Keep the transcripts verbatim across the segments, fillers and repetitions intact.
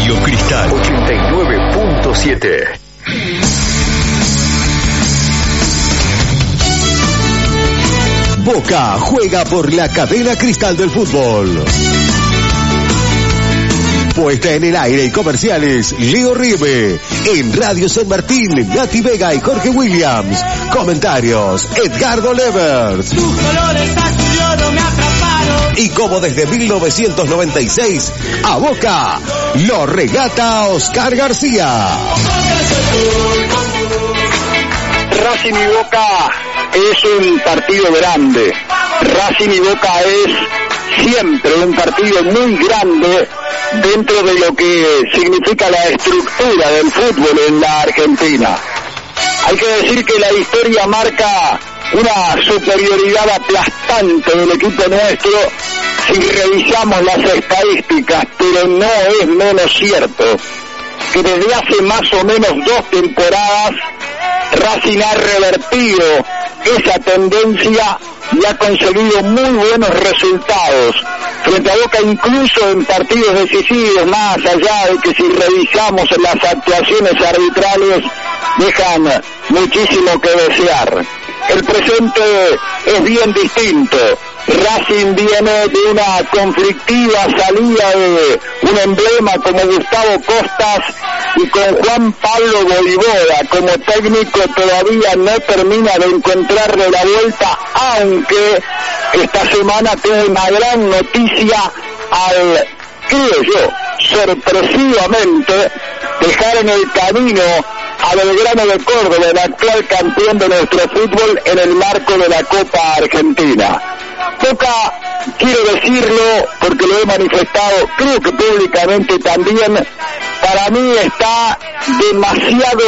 Radio Cristal ochenta y nueve punto siete. Boca juega por la cadena Cristal del fútbol. Puesta en el aire y comerciales, Leo Ribe. En Radio San Martín, Nati Vega y Jorge Williams. Comentarios, Edgardo Levers. Tus colores azul y oro me atraparon. Y como desde mil novecientos noventa y seis, a Boca lo regata Oscar García. Racing y Boca es un partido grande. Racing y Boca es siempre un partido muy grande dentro de lo que significa la estructura del fútbol en la Argentina. Hay que decir que la historia marca una superioridad aplastante del equipo nuestro si revisamos las estadísticas, pero no es menos cierto que desde hace más o menos dos temporadas Racing ha revertido esa tendencia y ha conseguido muy buenos resultados frente a Boca, incluso en partidos decisivos, más allá de que si revisamos las actuaciones arbitrales dejan muchísimo que desear. El presente es bien distinto. Racing viene de una conflictiva salida de un emblema como Gustavo Costas y con Juan Pablo Voivoda como técnico todavía no termina de encontrarle la vuelta, aunque esta semana tuvo una gran noticia al, creo yo, sorpresivamente dejar en el camino a Belgrano de Córdoba, el actual campeón de nuestro fútbol, en el marco de la Copa Argentina. Boca, quiero decirlo porque lo he manifestado, creo que públicamente también, para mí está demasiado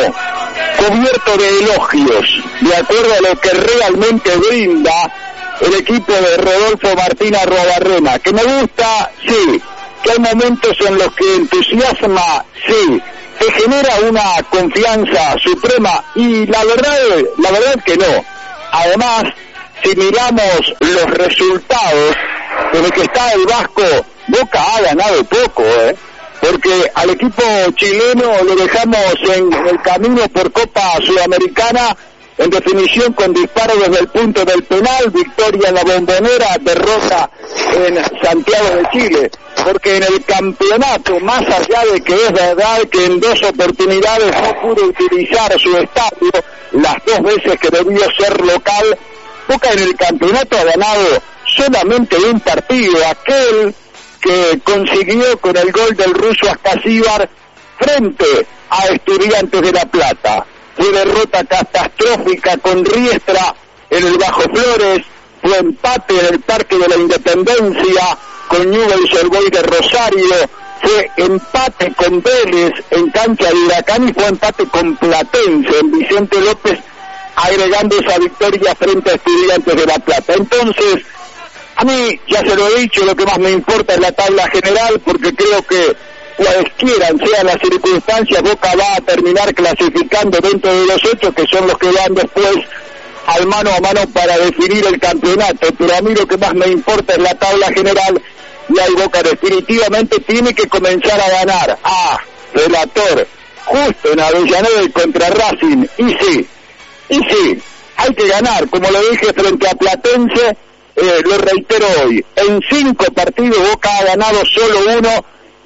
cubierto de elogios, de acuerdo a lo que realmente brinda el equipo de Rodolfo Martín Arruabarrena. Que me gusta, sí, que hay momentos en los que entusiasma, sí, que genera una confianza suprema, y la verdad, la verdad que no. Además, si miramos los resultados, desde que está el Vasco, Boca ha ganado poco, ¿eh? Porque al equipo chileno lo dejamos en el camino por Copa Sudamericana, en definición con disparo desde el punto del penal, victoria en la Bombonera, derrota en Santiago de Chile. Porque en el campeonato, más allá de que es verdad que en dos oportunidades no pudo utilizar su estadio, las dos veces que debió ser local, Boca en el campeonato ha ganado solamente un partido, aquel que consiguió con el gol del ruso Ascasíbar frente a Estudiantes de La Plata. Fue derrota catastrófica con Riestra en el Bajo Flores, fue empate en el Parque de la Independencia con Newell's Old Boys de Rosario, fue empate con Vélez en cancha de Huracán y fue empate con Platense en Vicente López, agregando esa victoria frente a Estudiantes de La Plata. Entonces, a mí, ya se lo he dicho, lo que más me importa es la tabla general, porque creo que cualesquiera sean las circunstancias, Boca va a terminar clasificando dentro de los ocho, que son los que van después al mano a mano para definir el campeonato. Pero a mí lo que más me importa es la tabla general, y ahí Boca definitivamente tiene que comenzar a ganar. Ah, relator, justo en Avellaneda y contra Racing, y sí, y sí, hay que ganar, como lo dije frente a Platense, eh, lo reitero hoy, en cinco partidos Boca ha ganado solo uno,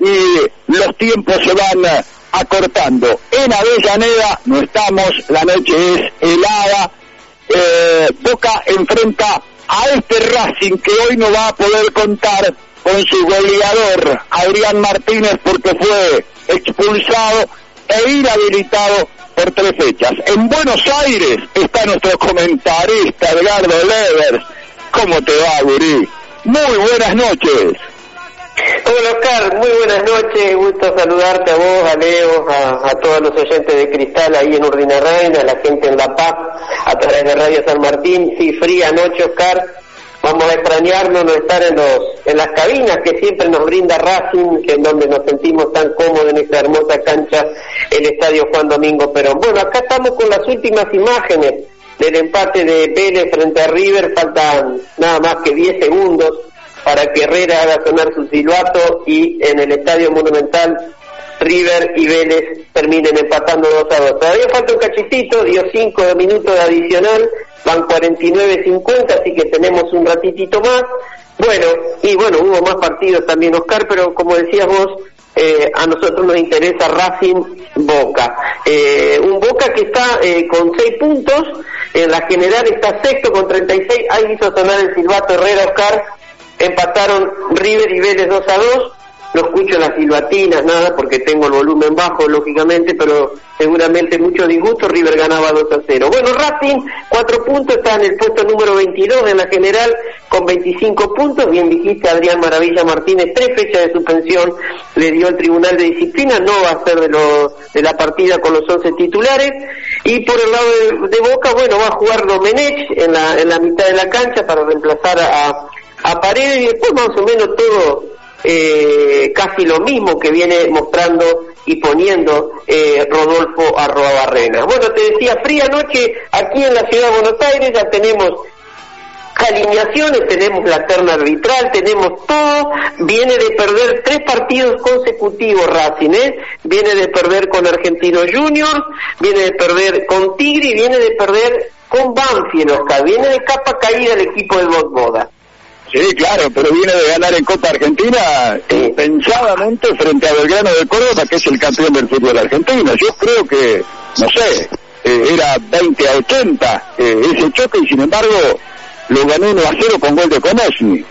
y los tiempos se van uh, acortando. En Avellaneda no estamos, la noche es helada, eh, Boca enfrenta a este Racing que hoy no va a poder contar con su goleador Adrián Martínez, porque fue expulsado e inhabilitado por tres fechas. En Buenos Aires está nuestro comentarista Edgardo Levers. ¿Cómo te va, gurí? Muy buenas noches. Hola Oscar, muy buenas noches, gusto saludarte a vos, a Leo, a, a todos los oyentes de Cristal ahí en Urdinarrain, a la gente en La Paz, a través de Radio San Martín. Sí, fría noche, Oscar, vamos a extrañarnos no estar en los en las cabinas que siempre nos brinda Racing, que es donde nos sentimos tan cómodos en esta hermosa cancha, el Estadio Juan Domingo Perón. Bueno, acá estamos con las últimas imágenes del empate de Vélez frente a River, faltan nada más que diez segundos para que Herrera haga sonar su silbato y en el Estadio Monumental River y Vélez terminen empatando dos a dos. Todavía falta un cachitito, dio cinco minutos de adicional, van cuarenta y nueve cincuenta, así que tenemos un ratitito más. Bueno, y bueno, hubo más partidos también, Oscar, pero como decías vos, eh, a nosotros nos interesa Racing Boca. Eh, un Boca que está eh, con seis puntos, en la general está sexto con treinta y seis, ahí hizo sonar el silbato Herrera, Oscar, empataron River y Vélez dos a dos. No escucho las silbatinas, nada, porque tengo el volumen bajo, lógicamente, pero seguramente mucho disgusto. River ganaba dos a cero. Bueno, Racing, cuatro puntos, está en el puesto número veintidós en la general, con veinticinco puntos. Bien dijiste, Adrián Maravilla Martínez, tres fechas de suspensión le dio el Tribunal de Disciplina, no va a ser de, lo, de la partida con los once titulares. Y por el lado de, de Boca, bueno, va a jugar Domenech en la, en la mitad de la cancha para reemplazar a, a Paredes, y después más o menos todo... Eh, casi lo mismo que viene mostrando y poniendo eh, Rodolfo Arruabarrena. Bueno, te decía, fría noche aquí en la ciudad de Buenos Aires, ya tenemos alineaciones, tenemos la terna arbitral, tenemos todo. Viene de perder tres partidos consecutivos Racing, ¿eh? Viene de perder con Argentinos Juniors, viene de perder con Tigre y viene de perder con Banfield, Oscar. Viene de capa caída el equipo del Bosboda. Sí, claro, pero viene de ganar en Copa Argentina eh, pensadamente frente a Belgrano de Córdoba, que es el campeón del fútbol argentino. Yo creo que, no sé, eh, era veinte a ochenta eh, ese choque, y sin embargo lo ganó uno a cero con gol de Konechny.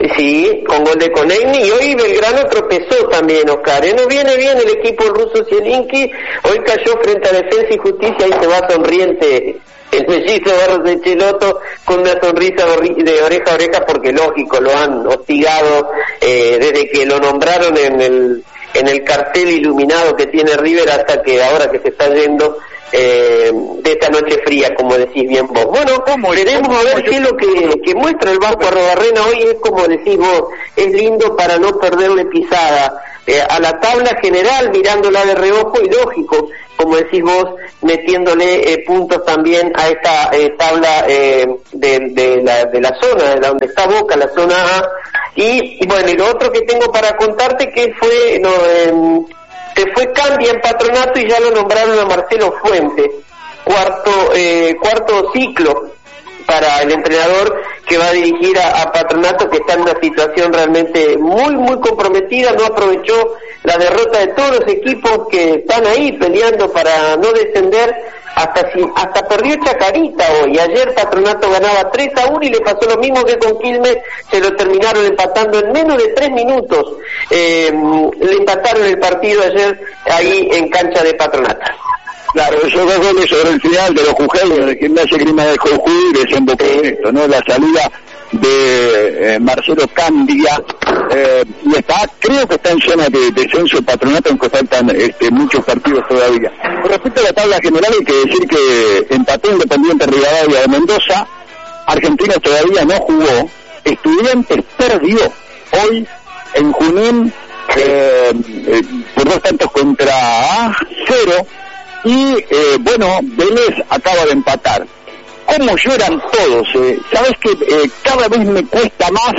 Sí, con gol de Konechny, y hoy Belgrano tropezó también, Oscar. ¿Eh? No viene bien el equipo ruso Zielinski, hoy cayó frente a Defensa y Justicia y se va sonriente el mellizo Barros de Cheloto con una sonrisa de oreja a oreja, porque lógico, lo han hostigado eh, desde que lo nombraron en el en el cartel iluminado que tiene River hasta que ahora que se está yendo eh, de esta noche fría, como decís bien vos. Bueno, veremos a ver qué es lo que, que muestra el Vasco Arruabarrena hoy. Es como decís vos, es lindo para no perderle pisada eh, a la tabla general, mirándola de reojo, y lógico, como decís vos, metiéndole eh, puntos también a esta eh, tabla eh, de, de, la, de la zona, de donde está Boca, la zona A. Y, y bueno, y lo otro que tengo para contarte que fue, no, eh, se fue Cambia en Patronato y ya lo nombraron a Marcelo Fuentes, cuarto, eh, cuarto ciclo para el entrenador que va a dirigir a, a Patronato, que está en una situación realmente muy, muy comprometida. No aprovechó la derrota de todos los equipos que están ahí peleando para no descender, hasta si, hasta perdió Chacarita hoy. Ayer Patronato ganaba tres a uno y le pasó lo mismo que con Quilmes, se lo terminaron empatando en menos de tres minutos. Eh, le empataron el partido ayer ahí en cancha de Patronato. Claro, esos dos goles sobre el final de los jujeños de Gimnasia y Grima de Jujuy desembocó en esto, ¿no? La salida de eh, Marcelo Candia, eh, y está, creo que está en zona de descenso Patronato, aunque faltan este, muchos partidos todavía. Con respecto a la tabla general, hay que decir que empató Independiente Rivadavia de Mendoza, Argentinos todavía no jugó, Estudiantes perdió hoy en Junín eh, eh, por dos tantos contra cero. Y, eh, bueno, Vélez acaba de empatar. ¿Cómo lloran todos? Eh? ¿Sabes que eh, cada vez me cuesta más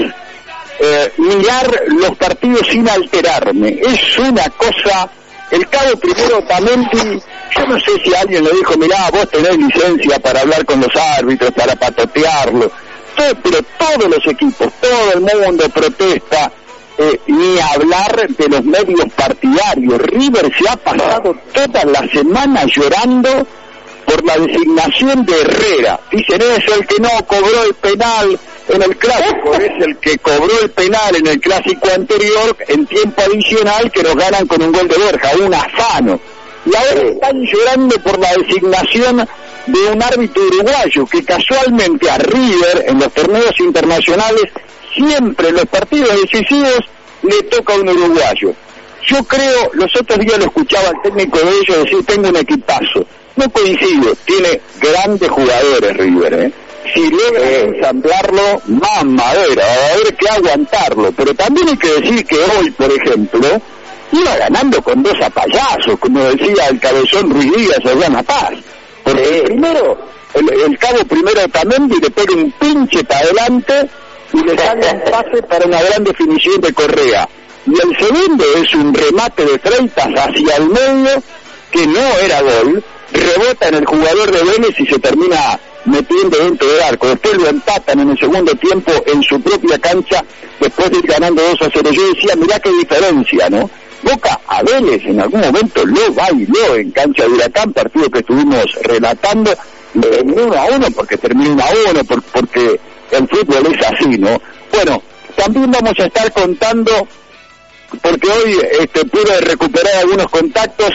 eh, mirar los partidos sin alterarme? Es una cosa... El cabo primero Otamendi, yo no sé si alguien le dijo, mirá, vos tenés licencia para hablar con los árbitros, para patotearlo. Todo, pero todos los equipos, todo el mundo protesta. Eh, ni hablar de los medios partidarios. River se ha pasado toda la semana llorando por la designación de Herrera. Dicen, es el que no cobró el penal en el clásico, es el que cobró el penal en el clásico anterior en tiempo adicional, que nos ganan con un gol de Borja, un afano. Y ahora están llorando por la designación de un árbitro uruguayo que casualmente a River en los torneos internacionales siempre en los partidos decisivos le toca a un uruguayo. Yo creo, los otros días lo escuchaba al técnico de ellos decir, tengo un equipazo. No coincido, tiene grandes jugadores River, ¿eh? Si logran ensamblarlo, más madera, va a haber que aguantarlo. Pero también hay que decir que hoy, por ejemplo, iba ganando con dos apayazos, como decía el cabezón Ruiz Díaz allá en La Paz. Porque el primero, el, el cabo primero también le pega un pinche para adelante y le sale un pase para una gran definición de Correa. y el segundo es un remate de Freitas hacia el medio, que no era gol, rebota en el jugador de Vélez y se termina metiendo dentro del arco. Después lo empatan en el segundo tiempo en su propia cancha, después de ir ganando dos a cero. Yo decía, mirá qué diferencia, ¿no? Boca a Vélez en algún momento lo bailó en cancha de Huracán, partido que estuvimos relatando, le terminó uno a uno porque terminó uno a uno, por, porque el fútbol es así, ¿no? Bueno, también vamos a estar contando, porque hoy este, pude recuperar algunos contactos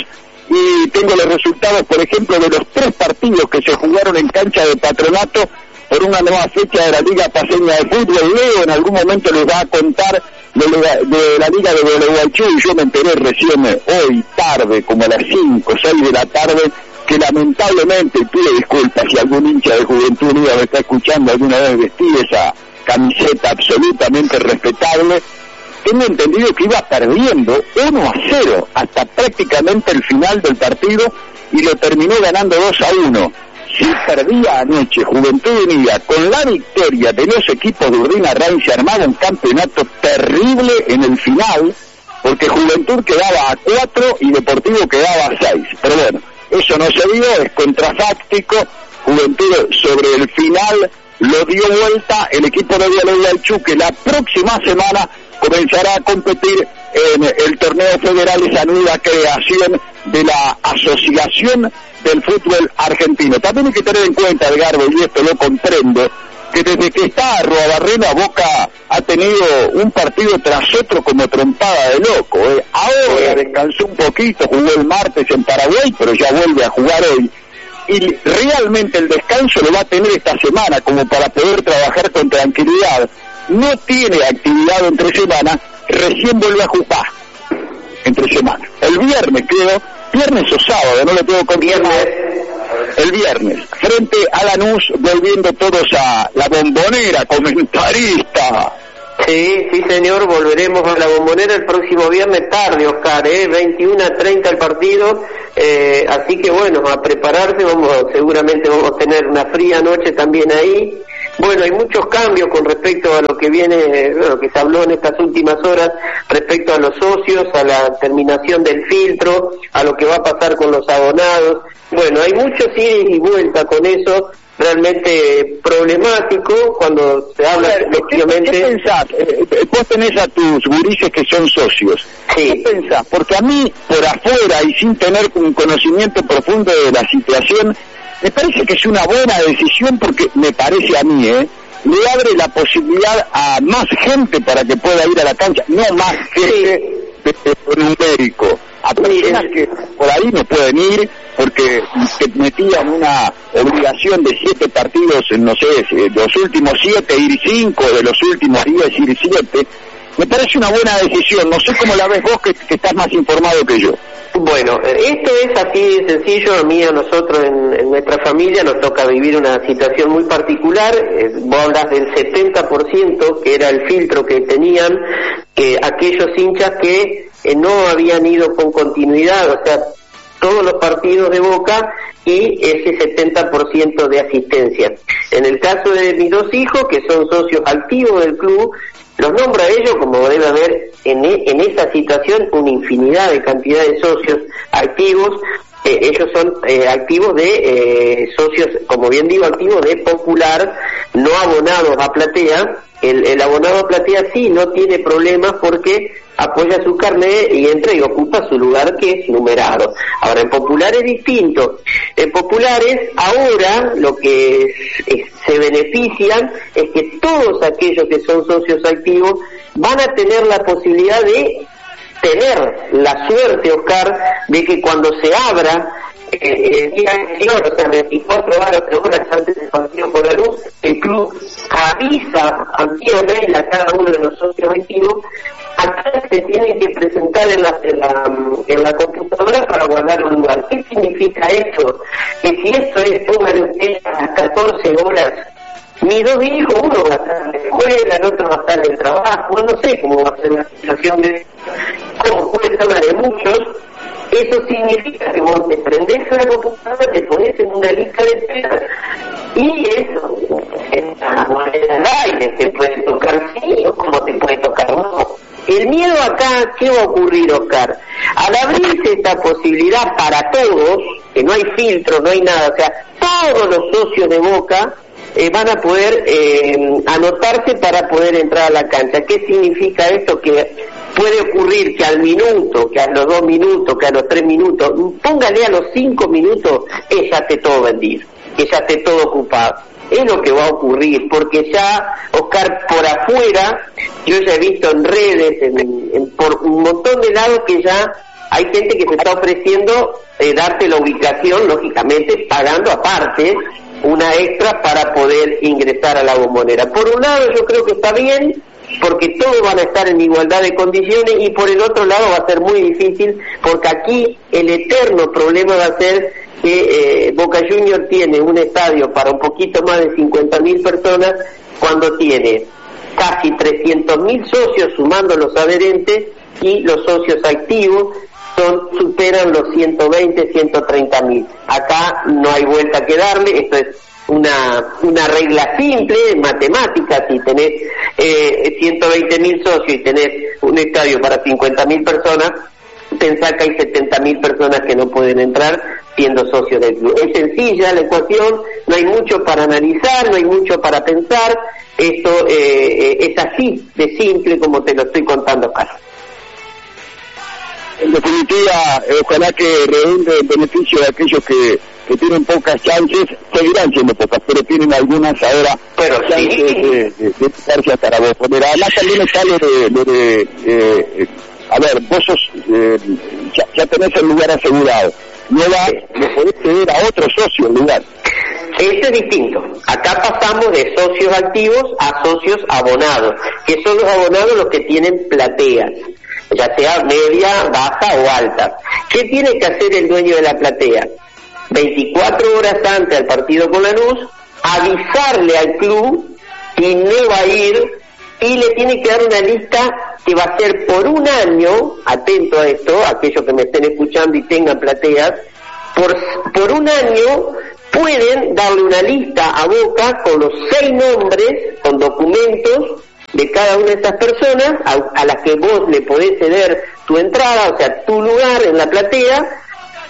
y tengo los resultados, por ejemplo, de los tres partidos que se jugaron en cancha de Patronato por una nueva fecha de la Liga Paceña de Fútbol. Leo en algún momento les va a contar de la, de la Liga de Gualeguaychú, y yo me enteré recién hoy tarde, como a las cinco o seis de la tarde, que lamentablemente, y pido disculpas si algún hincha de Juventud Unida me está escuchando alguna vez vestir esa camiseta absolutamente respetable, tengo entendido que iba perdiendo uno a cero hasta prácticamente el final del partido y lo terminó ganando dos a uno. Si perdía anoche Juventud Unida con la victoria de los equipos de Urdinarrain, se armaba un campeonato terrible en el final, porque Juventud quedaba a cuatro y Deportivo quedaba a seis. Pero bueno, eso no se dio, es contrafáctico. Juventud sobre el final lo dio vuelta el equipo de Gualeguaychú, que la próxima semana comenzará a competir en el torneo federal, esa nueva creación de la Asociación del Fútbol Argentino. También hay que tener en cuenta, Edgardo, y esto lo comprendo, que desde que está Arruabarrena, Boca ha tenido un partido tras otro como trompada de loco, ¿eh? Ahora descansó un poquito, jugó el martes en Paraguay, pero ya vuelve a jugar hoy. Y realmente el descanso lo va a tener esta semana como para poder trabajar con tranquilidad. No tiene actividad entre semana, recién vuelve a jugar entre semana. El viernes, creo, viernes o sábado, no le puedo confirmar. El viernes, frente a Lanús, volviendo todos a la Bombonera, comentarista. Sí, sí señor, volveremos a la Bombonera el próximo viernes tarde, Oscar, ¿eh? veintiuno a treinta el partido, eh, así que bueno, a prepararse, vamos, seguramente vamos a tener una fría noche también ahí. Bueno, hay muchos cambios con respecto a lo que viene, bueno, que se habló en estas últimas horas, respecto a los socios, a la terminación del filtro, a lo que va a pasar con los abonados. Bueno, hay muchos ida y vuelta con eso, realmente problemático cuando se habla efectivamente. ¿Qué, qué pensás? Eh, vos tenés a tus gurises que son socios. Sí. ¿Qué pensás? Porque a mí, por afuera y sin tener un conocimiento profundo de la situación, me parece que es una buena decisión, porque me parece a mí, ¿eh? le abre la posibilidad a más gente para que pueda ir a la cancha, no más gente de, de, de numérico, a personas que por ahí no pueden ir porque te metían una obligación de siete partidos, en no sé, de los últimos siete ir cinco, de los últimos diez ir siete. Me parece una buena decisión, no sé cómo la ves vos, que, que estás más informado que yo. Bueno, esto es así de sencillo. A mí, a nosotros en, en nuestra familia nos toca vivir una situación muy particular. Eh, vos hablas del setenta por ciento que era el filtro que tenían eh, aquellos hinchas que eh, no habían ido con continuidad, o sea, todos los partidos de Boca y ese setenta por ciento de asistencia. En el caso de mis dos hijos, que son socios activos del club, los nombro a ellos, como debe haber en, e, en esa situación una infinidad de cantidad de socios activos. Eh, ellos son eh, activos de eh, socios, como bien digo, activos de Popular, no abonados a Platea. El, el abonado a Platea sí no tiene problemas porque apoya su carnet y entra y ocupa su lugar, que es numerado. Ahora, en Popular es distinto. En Populares, ahora lo que es, es, se benefician es que todos aquellos que son socios activos van a tener la posibilidad de tener la suerte, Oscar, de que cuando se abra eh, el día anterior, o sea, veinticuatro horas antes del partido por la luz, el club avisa a vía mail a cada uno de los socios activos acá se tienen que presentar en la, en la en la computadora para guardar un lugar. ¿Qué significa eso? Que si esto es, póngale usted a las catorce horas, mis dos hijos, uno va a estar en la escuela, el otro va a estar en el trabajo, no sé cómo va a ser la situación de, como puede ser la de muchos. Eso significa que vos te prendés a la computadora, te pones en una lista de espera, y eso, en la moneda al aire, te puede tocar sí o como te puede tocar no. El miedo acá, ¿qué va a ocurrir, Oscar? Al abrirse esta posibilidad para todos, que no hay filtro, no hay nada, o sea, todos los socios de Boca eh, van a poder eh, anotarse para poder entrar a la cancha. ¿Qué significa esto? Que puede ocurrir que al minuto, que a los dos minutos, que a los tres minutos, póngale a los cinco minutos, eh, ya esté todo vendido, que ya esté todo ocupado. Es lo que va a ocurrir, porque ya, Oscar, por afuera, yo ya he visto en redes, en, en, por un montón de lados que ya hay gente que se está ofreciendo eh, darte la ubicación, lógicamente pagando aparte una extra para poder ingresar a la Bombonera. Por un lado yo creo que está bien, porque todos van a estar en igualdad de condiciones, y por el otro lado va a ser muy difícil, porque aquí el eterno problema va a ser que eh, Boca Juniors tiene un estadio para un poquito más de cincuenta mil personas, cuando tiene casi trescientos mil socios sumando los adherentes, y los socios activos son superan los ciento veinte, ciento treinta mil. Acá no hay vuelta que darle, esto es una una regla simple, matemática. Si tenés eh, ciento veinte mil socios y tenés un estadio para cincuenta mil personas, pensá que hay setenta mil personas que no pueden entrar siendo socios del club. Es sencilla la ecuación, no hay mucho para analizar, no hay mucho para pensar, esto eh, es así de simple como te lo estoy contando acá. En definitiva, eh, ojalá que redunde en beneficio de aquellos que, que tienen pocas chances, seguirán siendo pocas, pero tienen algunas ahora pero chances sí. de, de, de pasarse hasta la Bombonera. Además también está lo de, lo de eh, a ver, vos sos, eh, ya, ya tenés el lugar asegurado, no va, le podés ceder a otro socio el lugar. Eso es distinto. Acá pasamos de socios activos a socios abonados, que son los abonados los que tienen plateas, ya sea media, baja o alta. ¿Qué tiene que hacer el dueño de la platea? veinticuatro horas antes del partido con Lanús, avisarle al club y no va a ir, y le tiene que dar una lista que va a ser por un año, atento a esto, aquellos que me estén escuchando y tengan plateas, por, por un año pueden darle una lista a Boca con los seis nombres, con documentos de cada una de esas personas, a, a las que vos le podés ceder tu entrada, o sea, tu lugar en la platea,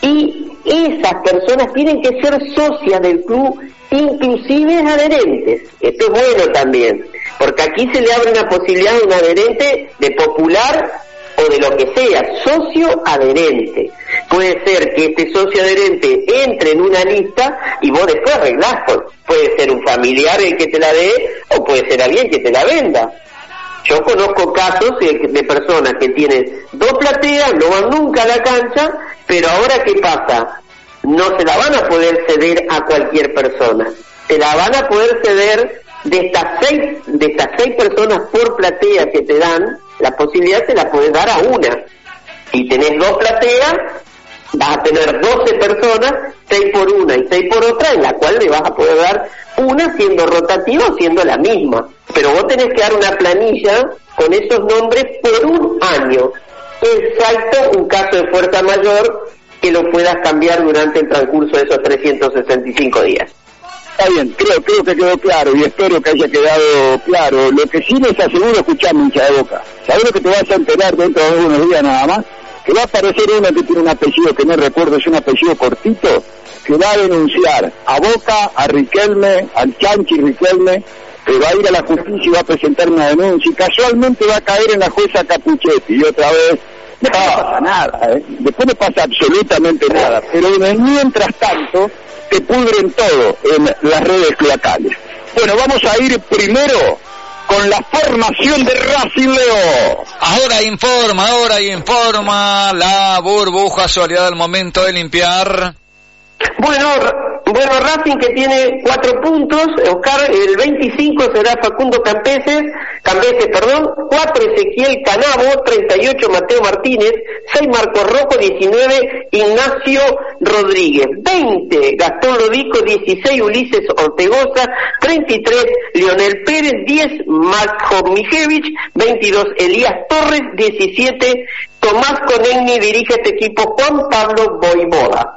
y esas personas tienen que ser socias del club, inclusive adherentes. Esto es bueno también, porque aquí se le abre una posibilidad a un adherente de popular o de lo que sea, socio adherente. Puede ser que este socio adherente entre en una lista y vos después arreglás, puede ser un familiar el que te la dé o puede ser alguien que te la venda. Yo conozco casos de, de personas que tienen dos plateas, no van nunca a la cancha, pero ahora ¿qué pasa? No se la van a poder ceder a cualquier persona, se la van a poder ceder de estas seis, de estas seis personas por platea que te dan, la posibilidad te la puedes dar a una. Si tenés dos plateas, vas a tener doce personas, seis por una y seis por otra, en la cual le vas a poder dar una siendo rotativa o siendo la misma. Pero vos tenés que dar una planilla con esos nombres por un año, exacto, un caso de fuerza mayor que lo puedas cambiar durante el transcurso de esos trescientos sesenta y cinco días. Está bien, creo, creo que quedó claro y espero que haya quedado claro. Lo que sí les aseguro, escuchame, hincha de Boca, ¿sabés lo que te vas a enterar dentro de algunos días nada más? Que va a aparecer uno que tiene un apellido que no recuerdo, es un apellido cortito, que va a denunciar a Boca, a Riquelme, al Chanchi Riquelme, que va a ir a la justicia y va a presentar una denuncia, y casualmente va a caer en la jueza Capuchetti, y otra vez, no pasa nada, ¿eh? Después no pasa absolutamente nada, pero mientras tanto, te pudren todo en las redes cloacales. Bueno, vamos a ir primero con la formación de Racing, Leo. Ahora informa, ahora informa la burbuja soledad del momento de limpiar. Bueno, bueno, Racing que tiene cuatro puntos, Oscar, el veinticinco será Facundo Campeses, Campeses, perdón, cuatro Ezequiel Canabo, treinta y ocho Mateo Martínez, seis Marcos Rojo, diecinueve Ignacio Rodríguez, veinte Gastón Lodico, dieciséis Ulises Ortegoza, treinta y tres Leonel Pérez, diez Marco Mijevich, veintidós Elías Torres, diecisiete Tomás Conegni, dirige este equipo Juan Pablo Voivoda.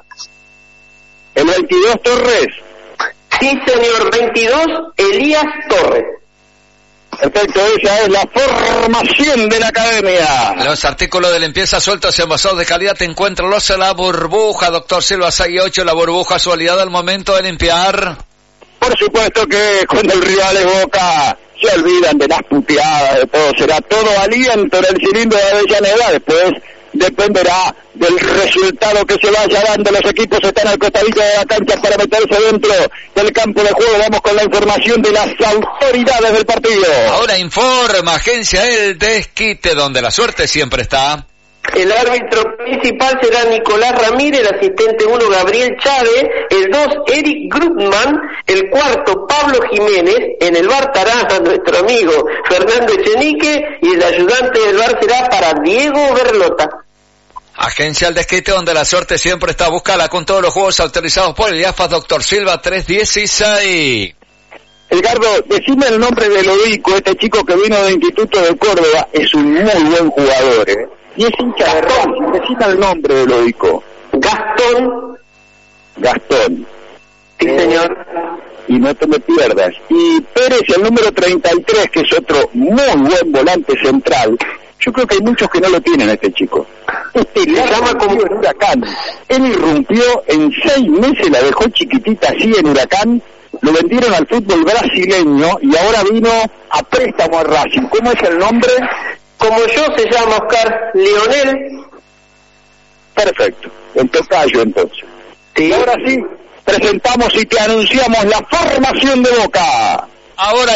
El veintidós Torres. Sí, señor, veintidós Elías Torres. Perfecto, esa es la formación de la academia. Los artículos de limpieza sueltos y envasados de calidad, encuéntralos en La Burbuja, doctor Silva, seis ocho, La Burbuja, su aliado al momento de limpiar. Por supuesto que cuando el rival es Boca, se olvidan de las puteadas, de todo, será todo aliento en el cilindro de Avellaneda, después dependerá del resultado que se vaya dando. Los equipos están al costadito de la cancha para meterse dentro del campo de juego. Vamos con la información de las autoridades del partido. Ahora informa Agencia El Desquite, donde la suerte siempre está. El árbitro principal será Nicolás Ramírez, el asistente uno Gabriel Chávez, el dos Eric Grutman, el cuarto Pablo Jiménez, en el bar estará nuestro amigo Fernando Echenique y el ayudante del bar será para Diego Berlota. Agencia El Desquite, donde la suerte siempre está. Búscala con todos los juegos autorizados por el I A F A, doctor Silva, tres dieciséis. Edgardo, decime el nombre de Lodico, este chico que vino del Instituto de Córdoba, es un muy buen jugador, ¿eh? Y es hincha de Racing, decime el nombre de Lodico. Gastón. Gastón. Sí, señor. Y no te me pierdas. Y Pérez, el número treinta y tres, que es otro muy buen volante central. Yo creo que hay muchos que no lo tienen, este chico. Este le llama como en Huracán. Él irrumpió en seis meses, la dejó chiquitita así en Huracán. Lo vendieron al fútbol brasileño y ahora vino a préstamo a Racing. ¿Cómo es el nombre? Como yo se llama Oscar Leonel. Perfecto, en tocayo entonces. Sí. Y ahora sí, presentamos y te anunciamos la formación de Boca. Ahora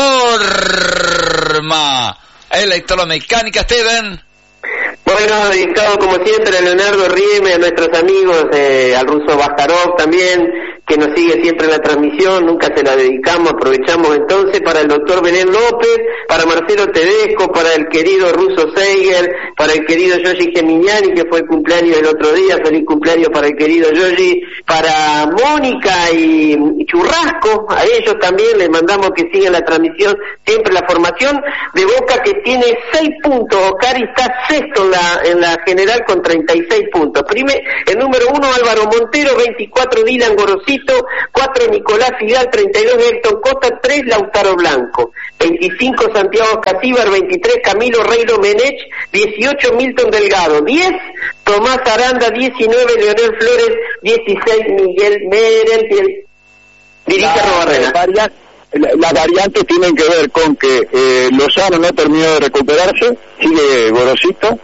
informa Electromecánica Steven. Bueno, dedicado como siempre a Leonardo Rieme, a nuestros amigos, eh, al ruso Bastarov también, que nos sigue siempre en la transmisión, nunca se la dedicamos, aprovechamos entonces para el doctor Belén López, para Marcelo Tedesco, para el querido ruso Seiger, para el querido Yoshi Gemignani, que fue el cumpleaños el otro día, feliz cumpleaños para el querido Yoshi, para Mónica y, y Churrasco, a ellos también les mandamos que sigan la transmisión, siempre la formación de Boca, que tiene seis puntos, Ocari está sexto en la, en la general con treinta y seis puntos. Primer, el número uno Álvaro Montero, veinticuatro Dylan Gorosito, cuatro Nicolás Figal, treinta y dos Héctor Costa, tres Lautaro Blanco, veinticinco Santiago Casíbar, veintitrés Camilo Reiro Menech, dieciocho Milton Delgado, diez Tomás Aranda, diecinueve Leonel Flores, dieciséis Miguel Merentiel. Dirige Robarrena. Las la variantes tienen que ver con que eh, Lozano no terminó de recuperarse, sigue Gorosito,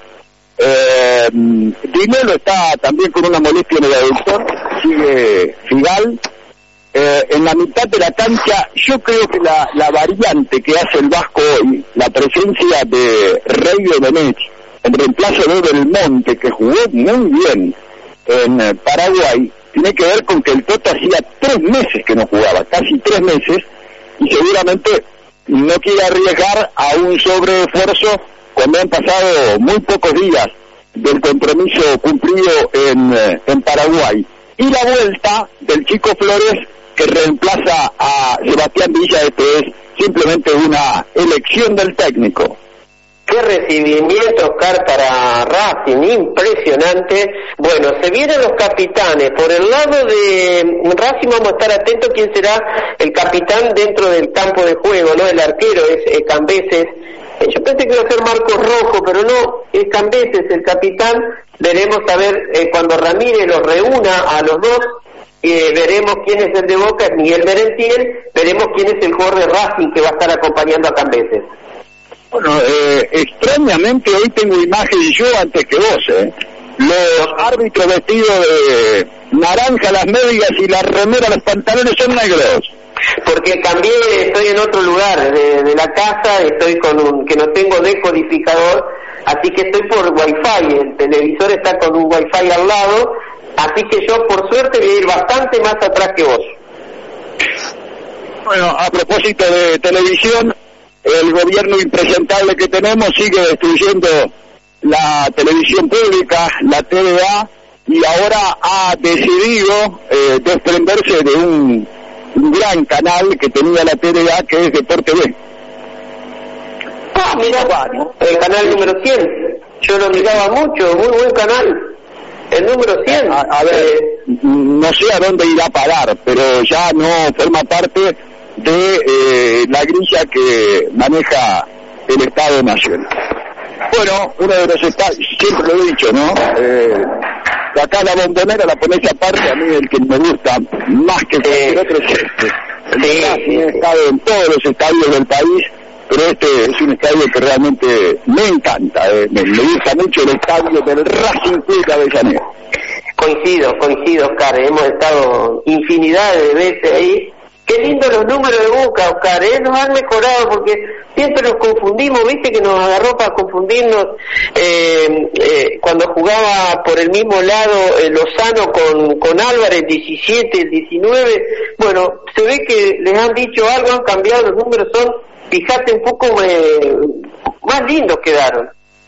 eh, Dinelo está también con una molestia en el aductor, sigue Figal, eh, en la mitad de la cancha yo creo que la, la variante que hace el Vasco hoy, la presencia de Rey de Menech en reemplazo de Belmonte, que jugó muy bien en eh, Paraguay, tiene que ver con que el Toto hacía tres meses que no jugaba, casi tres meses, y seguramente no quiere arriesgar a un sobreesfuerzo cuando han pasado muy pocos días del compromiso cumplido en, en Paraguay. Y la vuelta del Chico Flores, que reemplaza a Sebastián Villa, esto es simplemente una elección del técnico. Qué recibimiento, Oscar, para Racing, impresionante. Bueno, se vienen los capitanes. Por el lado de Racing vamos a estar atentos quién será el capitán dentro del campo de juego, ¿no? El arquero es eh, Cambeses. Eh, yo pensé que iba a ser Marcos Rojo, pero no, es Cambeses el capitán. Veremos a ver eh, cuando Ramírez los reúna a los dos. Eh, veremos quién es el de Boca, es Miguel Merentiel. Veremos quién es el jugador de Racing que va a estar acompañando a Cambeses. Bueno, eh, extrañamente hoy tengo imagen yo antes que vos, ¿eh? Los árbitros vestidos de naranja las medias y la remera, los pantalones son negros. Porque cambié, estoy en otro lugar de, de la casa, estoy con un, que no tengo decodificador, así que estoy por wifi, el televisor está con un wifi al lado, así que yo por suerte voy a ir bastante más atrás que vos. Bueno, a propósito de televisión, el gobierno impresentable que tenemos sigue destruyendo la televisión pública, la T V A, y ahora ha decidido eh, desprenderse de un, un gran canal que tenía la T V A, que es Deporte B. Ah, mira, el canal número cien, yo lo miraba mucho, muy buen canal, el número cien. A, a ver, eh, no sé a dónde irá a parar, pero ya no forma parte de eh, la grilla que maneja el Estado Nacional. Bueno, uno de los estadios, siempre lo he dicho, ¿no? Eh, acá la Bombonera la pones aparte, a mí el que me gusta más que cualquier otro es este. El de Racing he estado en todos los estadios del país, pero este es un estadio que realmente me encanta, eh. me, me gusta mucho el estadio del Racing Club de Avellaneda. Coincido, coincido, Oscar, hemos estado infinidad de veces ahí. Qué lindo los números de Boca, Oscar, ¿eh? Nos han mejorado porque siempre nos confundimos, viste que nos agarró para confundirnos eh, eh, cuando jugaba por el mismo lado eh, Lozano con, con Álvarez, diecisiete, diecinueve, bueno, se ve que les han dicho algo, han cambiado, los números son, fíjate, un poco eh, más lindos quedaron.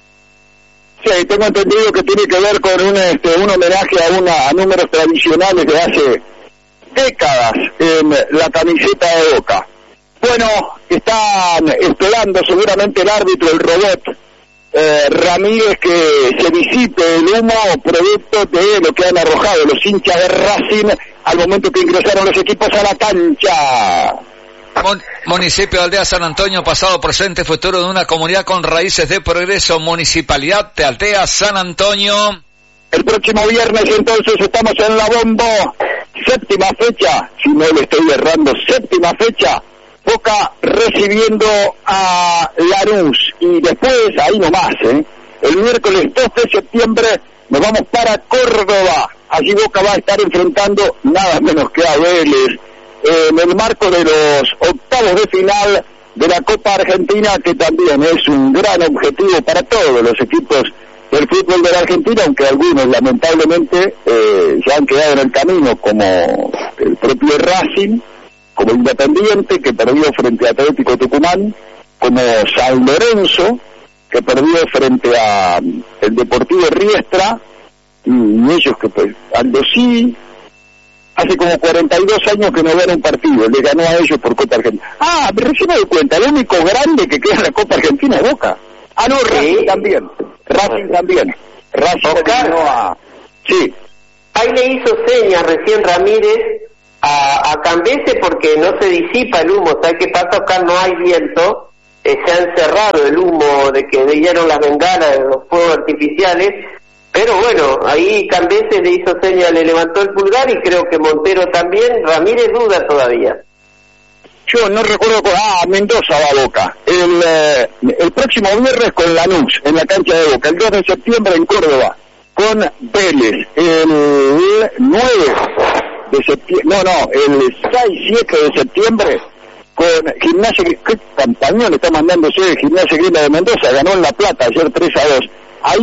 Sí, tengo entendido que tiene que ver con un, este, un homenaje a, una, a números tradicionales de hace décadas en la camiseta de Boca. Bueno, están esperando seguramente el árbitro, el robot eh, Ramírez, que se disipe el humo producto de lo que han arrojado los hinchas de Racing al momento que ingresaron los equipos a la cancha. Mon- Municipio de Aldea San Antonio, pasado, presente, futuro de una comunidad con raíces de progreso. Municipalidad de Aldea San Antonio. El próximo viernes entonces estamos en la Bombo, séptima fecha, si no le estoy errando, séptima fecha, Boca recibiendo a Lanús, y después, ahí nomás, ¿eh? el miércoles dos de septiembre nos vamos para Córdoba, allí Boca va a estar enfrentando nada menos que a Vélez, eh, en el marco de los octavos de final de la Copa Argentina, que también es un gran objetivo para todos los equipos del fútbol de la Argentina, aunque algunos lamentablemente eh, se han quedado en el camino, como el propio Racing, como Independiente, que perdió frente a Atlético Tucumán, como San Lorenzo, que perdió frente a el Deportivo Riestra, y ellos que pues, Aldosí, hace como cuarenta y dos años que no ven un partido, le ganó a ellos por Copa Argentina. Ah, pero recién me doy cuenta, el único grande que queda en la Copa Argentina es Boca. Ah, no, Racing sí. también. Racing también. Racing ganó a... Sí. Ahí le hizo señas recién Ramírez a, a Cambese porque no se disipa el humo. ¿Sabes qué pasa, Oscar? No hay viento. Eh, se ha encerrado el humo de que veían las bengalas de los fuegos artificiales. Pero bueno, ahí Cambese le hizo señas, le levantó el pulgar y creo que Montero también. Ramírez duda todavía. Yo no recuerdo, ah, Mendoza va a Boca, el, eh, el próximo viernes con Lanús, en la cancha de Boca, el dos de septiembre en Córdoba, con Vélez, el nueve de septiembre, no, no, el seis, siete de septiembre, con Gimnasia, qué campañón está mandándose Gimnasia Grima de Mendoza, ganó en La Plata ayer tres a dos,